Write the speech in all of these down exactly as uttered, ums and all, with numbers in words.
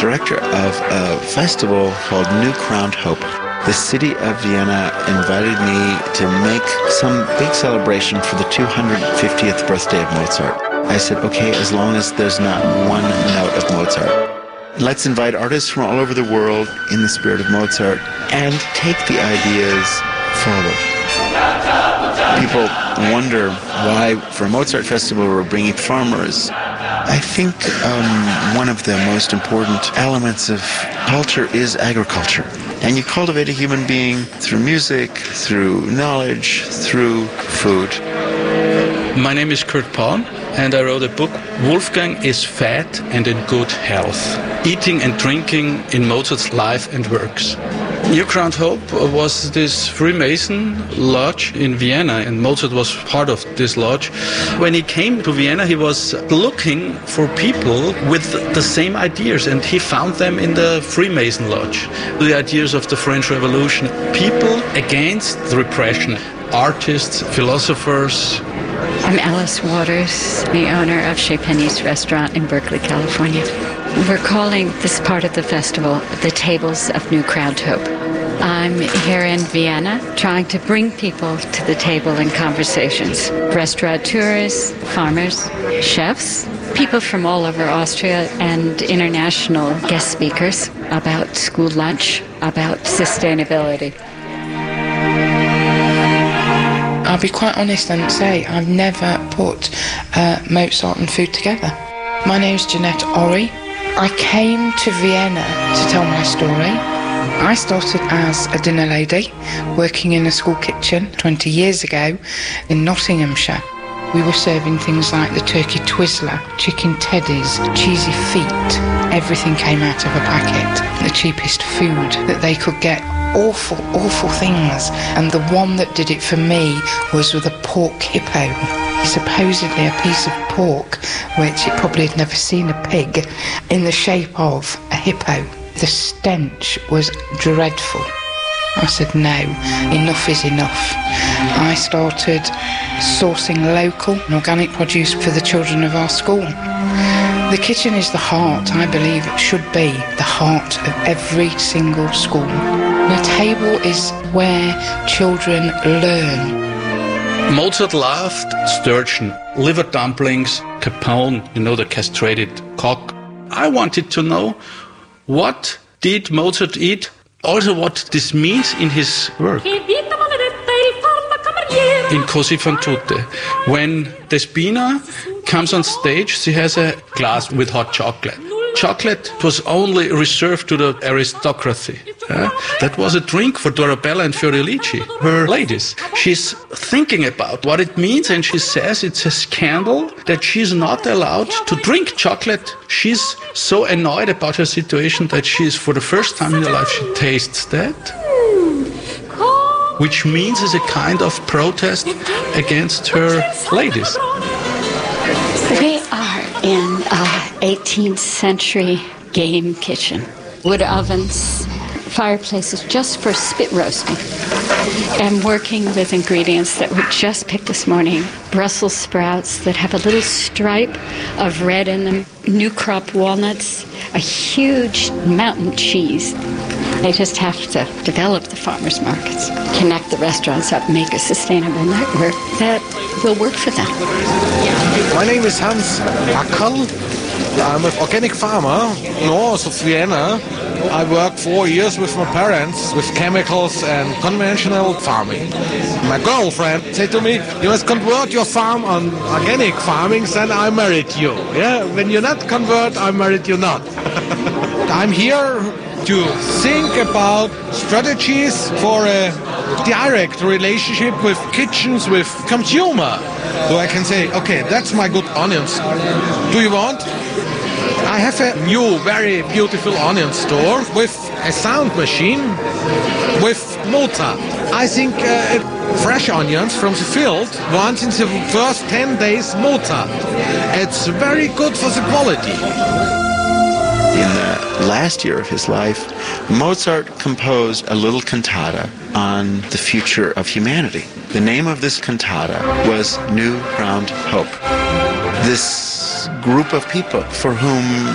director of a festival called New Crowned Hope. The city of Vienna invited me to make some big celebration for the two hundred fiftieth birthday of Mozart. I said, okay, as long as there's not one note of Mozart. Let's invite artists from all over the world in the spirit of Mozart and take the ideas forward. People wonder why, for a Mozart festival, we're bringing farmers. I think um, one of the most important elements of culture is agriculture. And you cultivate a human being through music, through knowledge, through food. My name is Kurt Paun, and I wrote a book, Wolfgang is Fat and in Good Health, Eating and Drinking in Mozart's Life and Works. New Crowned Hope was this Freemason lodge in Vienna, and Mozart was part of this lodge. When he came to Vienna, he was looking for people with the same ideas, and he found them in the Freemason lodge. The ideas of the French Revolution, people against the repression, artists, philosophers. I'm Alice Waters, the owner of Chez Penny's restaurant in Berkeley, California. We're calling this part of the festival the Tables of New Crowned Hope. I'm here in Vienna trying to bring people to the table in conversations. Restaurateurs, farmers, chefs, people from all over Austria, and international guest speakers about school lunch, about sustainability. I'll be quite honest and say I've never put uh, Mozart and food together. My name's Jeanette Ori. I came to Vienna to tell my story. I started as a dinner lady working in a school kitchen twenty years ago in Nottinghamshire. We were serving things like the turkey twizzler, chicken teddies, cheesy feet. Everything came out of a packet. The cheapest food that they could get. Awful, awful things. And the one that did it for me was with a pork hippo. Supposedly a piece of pork, which it probably had never seen a pig, in the shape of a hippo. The stench was dreadful. I said, no, enough is enough. I started sourcing local and organic produce for the children of our school. The kitchen is the heart, I believe it should be, the heart of every single school. The table is where children learn. Mozart loved sturgeon, liver dumplings, capone, you know, the castrated cock. I wanted to know, what did Mozart eat? Also what this means in his work. In Così fan tutte. When Despina comes on stage, she has a glass with hot chocolate. Chocolate was only reserved to the aristocracy. Uh, that was a drink for Dorabella and Fiordalici, her ladies. She's thinking about what it means, and she says it's a scandal that she's not allowed to drink chocolate. She's so annoyed about her situation that she's, for the first time in her life, she tastes that, which means it's a kind of protest against her ladies. We are in an eighteenth century game kitchen. Wood ovens, fireplaces just for spit roasting, and working with ingredients that were just picked this morning. Brussels sprouts that have a little stripe of red in them, new crop walnuts, a huge mountain cheese. They just have to develop the farmers markets, connect the restaurants up, make a sustainable network that will work for them. My name is Hans Ackerl. I'm an organic farmer north of Vienna. I worked four years with my parents with chemicals and conventional farming. My girlfriend said to me, you must convert your farm on organic farming, then I married you. Yeah, when you not convert, I married you not. I'm here to think about strategies for a direct relationship with kitchens, with consumer. So I can say, okay, that's my good onions. Do you want? I have a new, very beautiful onion store with a sound machine with Mozart. I think uh, fresh onions from the field, once in the first ten days, Mozart. It's very good for the quality. In the last year of his life, Mozart composed a little cantata on the future of humanity. The name of this cantata was New Crowned Hope. This group of people for whom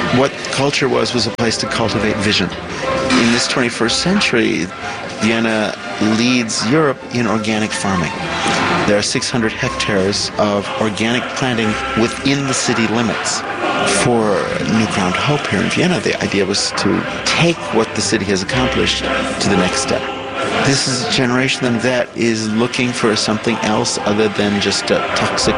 What culture was was a place to cultivate vision. In this twenty-first century, Vienna leads Europe in organic farming. There are six hundred hectares of organic planting within the city limits. For New Crowned Hope here in Vienna, the idea was to take what the city has accomplished to the next step. This is a generation then that is looking for something else other than just a toxic